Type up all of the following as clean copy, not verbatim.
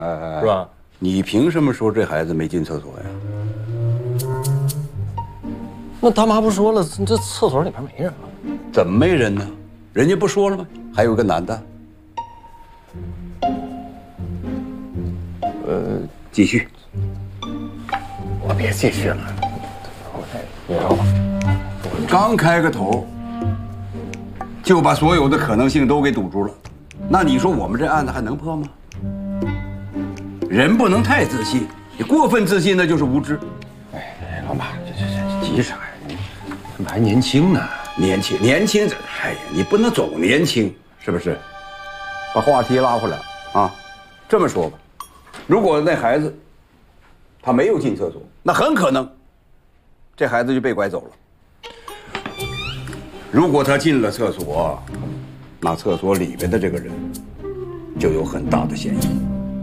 是吧？ 你凭什么说这孩子没进厕所呀？ 那他妈不说了，这厕所里边没人吗？ 怎么没人呢？人家不说了吗？还有个男的。继续。 我别继续了，你说吧。 刚开个头，就把所有的可能性都给堵住了，那你说我们这案子还能破吗？人不能太自信，你过分自信那就是无知。 哎，老马，这急啥呀？你怎么还年轻呢？ 年轻，哎呀，你不能总年轻，是不是？把话题拉回来啊，这么说吧，如果那孩子他没有进厕所，那很可能这孩子就被拐走了。如果他进了厕所，那厕所里面的这个人就有很大的嫌疑。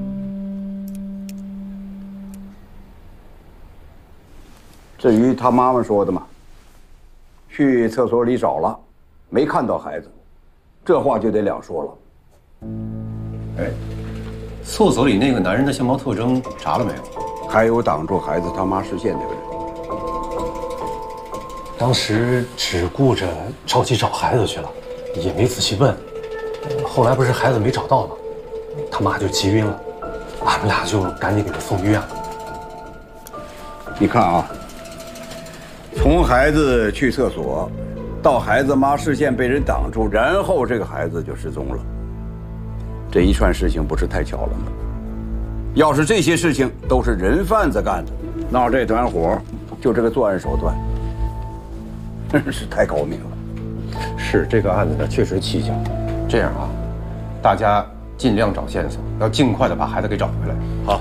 至于他妈妈说的嘛，去厕所里找了，没看到孩子，这话就得两说了。 哎，厕所里那个男人的相貌特征查了没有？ 还有挡住孩子他妈视线那个人， 当时只顾着着急找孩子去了，也没仔细问。后来不是孩子没找到吗？他妈就急晕了，俺们俩就赶紧给他送医院了。 你看啊，从孩子去厕所，到孩子妈视线被人挡住，然后这个孩子就失踪了。这一串事情不是太巧了吗？要是这些事情都是人贩子干的，那这团伙就这个作案手段，真是太高明了。 是这个案子呢，确实蹊跷。这样啊，大家尽量找线索，要尽快的把孩子给找回来。 好。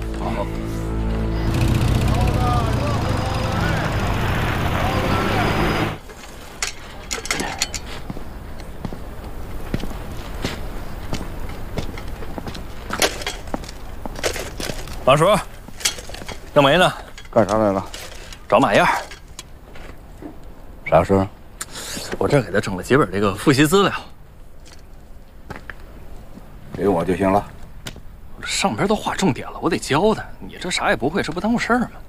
王叔，杨梅呢？ 干啥来了？ 找马燕。 啥事？ 我这给他整了几本这个复习资料， 给我就行了。 我这上边都划重点了，我得教他。你这啥也不会，这不耽误事儿吗？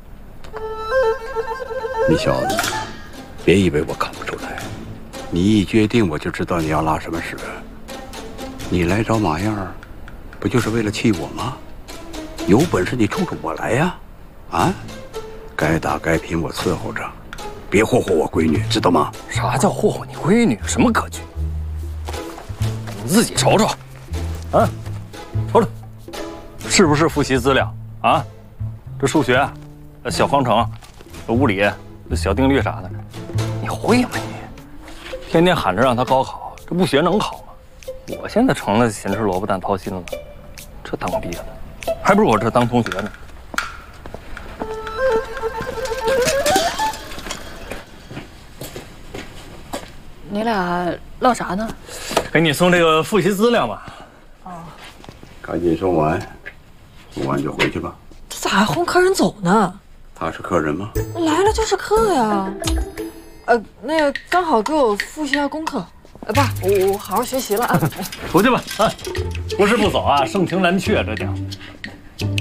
你小子，别以为我看不出来，你一决定我就知道你要拉什么屎。你来找马燕儿，不就是为了气我吗？有本事你冲着我来呀！啊，该打该拼我伺候着，别霍霍我闺女，知道吗？ 啥叫霍霍你闺女？什么格局？你自己瞅瞅，啊，瞅瞅，是不是复习资料啊？这数学、小方程、物理、小定律啥的，你会吗你？天天喊着让他高考，这不学能考吗？我现在成了咸吃萝卜淡操心了，这当爹的。还不如我这当同学呢。 你俩唠啥呢？ 给你送这个复习资料嘛。 哦， 赶紧送完，送完就回去吧。 这咋还轰客人走呢？ 他是客人吗？ 来了就是客呀。那个刚好给我复习下功课。爸，我好好学习了啊。 出去吧啊！不是不走啊，盛情难却，这叫。